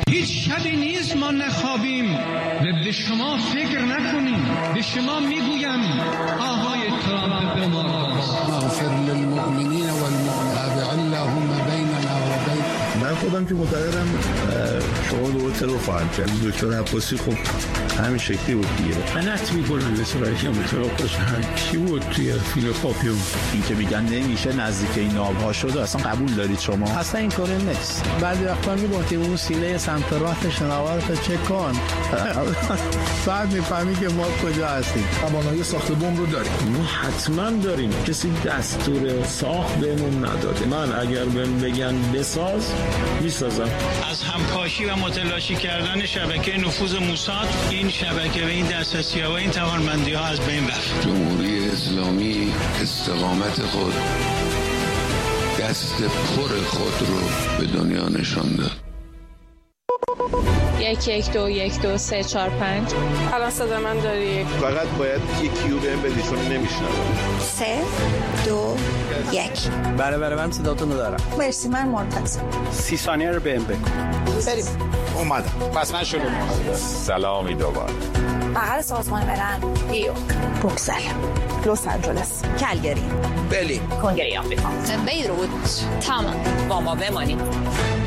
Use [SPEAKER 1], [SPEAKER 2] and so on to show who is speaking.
[SPEAKER 1] هیچ شبی نیست ما نخوابیم و به شما فکر نکنیم. به شما میگویم آقای ترامپ به ما
[SPEAKER 2] اغفر للمؤمنین والمؤمنات اللهم بیننا و بین.
[SPEAKER 3] من خودم که معتقدم شما دوباره رو خواهد کرد. دکتر عباسی خب همین شکلی بود دیگه.
[SPEAKER 4] غلط میکنن به صورتی که متوقعش چی بود توی فیلوپاپیوم.
[SPEAKER 5] این که میگن نمیشه نزدیک این نابها شد اصلا قبول دارید شما؟
[SPEAKER 6] اصلا این کاره نیست. بعضی وقتا میگفتیم اون سینه سمت راست شناور رو چک کن. بعد میفهمی که ما کجا هستیم.
[SPEAKER 7] توانایی ساخت بمب رو داریم.
[SPEAKER 4] ما حتما داریم. کسی دستور ساخت بهمون نداده. من اگر بهم بگن بساز میسازم.
[SPEAKER 8] از همپاشی و متلاشی کردن شبکه نفوذ موساد این شبکه و این دسترسی‌ها و این توانمندی‌ها از بین رفت.
[SPEAKER 2] جمهوری اسلامی استقامت خود، دست پر خود رو به دنیا نشان داد.
[SPEAKER 9] 1 1 2 1 2 3 4 5.
[SPEAKER 10] الان صدا من داری؟
[SPEAKER 3] فقط باید یک کیو بهم بدی چون نمیشنوم.
[SPEAKER 11] 3 2 1.
[SPEAKER 6] بله من صداتون رو دارم.
[SPEAKER 11] مرسی. من منتظر.
[SPEAKER 12] 30 ثانیه رو بهم بگو.
[SPEAKER 11] بریم.
[SPEAKER 12] اومدم. پس من شروع می‌کنم.
[SPEAKER 3] سلامی دوباره.
[SPEAKER 11] بغل سازمان ملل، نیویورک، بروکسل، لس آنجلس، کلگری،
[SPEAKER 2] برلین،
[SPEAKER 11] کنگره آمریکا،
[SPEAKER 9] بیروت، تمام.
[SPEAKER 11] با ما بمانید.